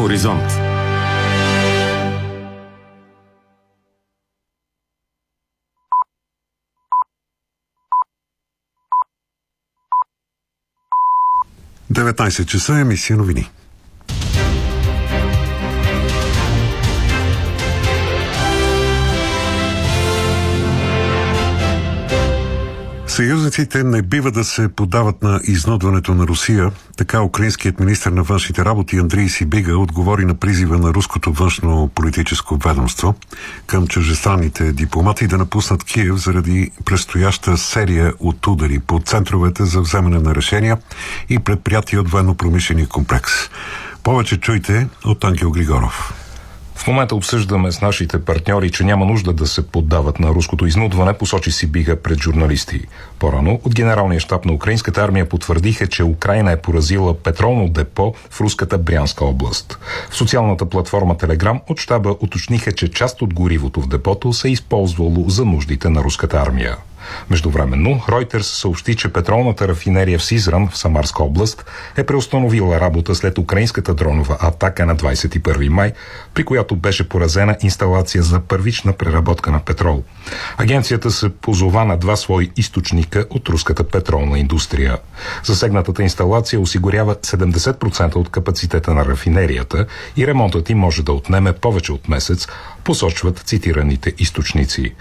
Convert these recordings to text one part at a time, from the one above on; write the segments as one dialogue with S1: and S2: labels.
S1: Хоризонт.
S2: часа, емисия новини. Съюзниците не бива да се поддават на изнудването на Русия. Така украинският министър на външните работи Андрий Сибига отговори на призива на руското външно политическо ведомство към чуждестранните дипломати да напуснат Киев заради предстояща серия от удари по центровете за вземане на решения и предприятия от военно-промишления комплекс. Повече чуйте от Ангел Григоров.
S3: В момента обсъждаме с нашите партньори, че няма нужда да се поддават на руското изнудване, посочи Сибига пред журналисти. По-рано от Генералния щаб на украинската армия потвърдиха, че Украйна е поразила петролно депо в руската Брянска област. В социалната платформа Телеграм от щаба уточниха, че част от горивото в депото се е използвало за нуждите на руската армия. Междувременно, Reuters съобщи, че петролната рафинерия в Сизран в Самарска област е преустановила работа след украинската дронова атака на 21 май, при която беше поразена инсталация за първична преработка на петрол. Агенцията се позова на два свои източника от руската петролна индустрия. Засегнатата инсталация осигурява 70% от капацитета на рафинерията и ремонтът им може да отнеме повече от месец, посочват цитираните източници.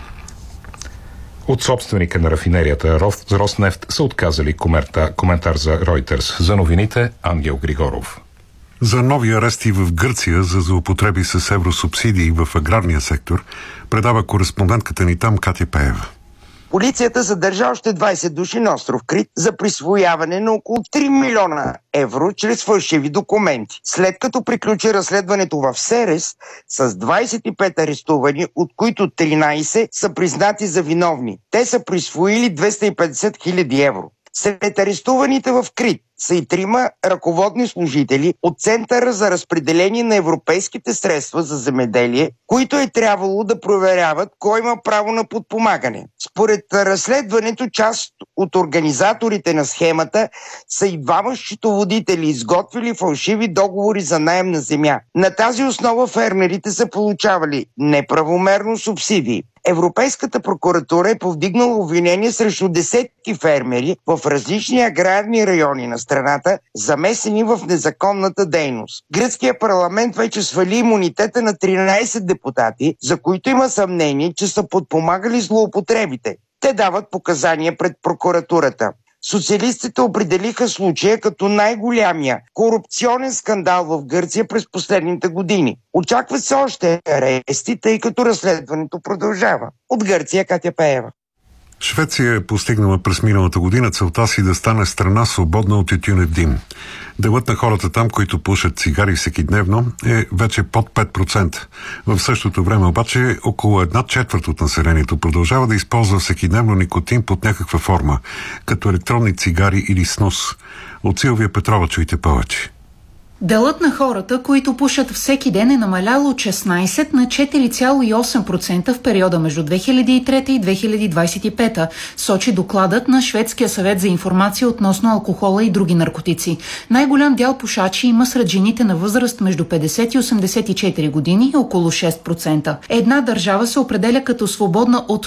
S3: От собственика на рафинерията Роснефт са отказали коментар за Reuters. За новините Ангел Григоров.
S2: За нови арести в Гърция за злоупотреби с евросубсидии в аграрния сектор предава кореспондентката ни там Катя Пеева.
S4: Полицията задържа още 20 души на остров Крит за присвояване на около 3 милиона евро чрез фалшиви документи. След като приключи разследването в Серес с 25 арестувани, от които 13 са признати за виновни. Те са присвоили 250 хиляди евро. Сред арестуваните в Крит са и 3 ръководни служители от Центъра за разпределение на европейските средства за земеделие, които е трябвало да проверяват кой има право на подпомагане. Според разследването, част от организаторите на схемата са и 2 счетоводители, изготвили фалшиви договори за наем на земя. На тази основа фермерите са получавали неправомерно субсидии. Европейската прокуратура е повдигнала обвинение срещу десетки фермери в различни аграрни райони на страната, замесени в незаконната дейност. Гръцкият парламент вече свали имунитета на 13 депутати, за които има съмнение, че са подпомагали злоупотребите. Те дават показания пред прокуратурата. Социалистите определиха случая като най-голямия корупционен скандал в Гърция през последните години. Очакват се още арести, тъй като разследването продължава. От Гърция Катя Пеева.
S2: Швеция е постигнала през миналата година целта си да стане страна свободна от тютюнев дим. Делът на хората там, които пушат цигари всекидневно, е вече под 5%. В същото време обаче около 1/4 от населението продължава да използва всекидневно никотин под някаква форма, като електронни цигари или снус. От Силвия Петрова чуйте повече.
S5: Делът на хората, които пушат всеки ден, е намалял от 16 на 4,8% в периода между 2003 и 2025, сочи докладът на Шведския съвет за информация относно алкохола и други наркотици. Най-голям дял пушачи има сред жените на възраст между 50 и 84 години, около 6%. Една държава се определя като свободна от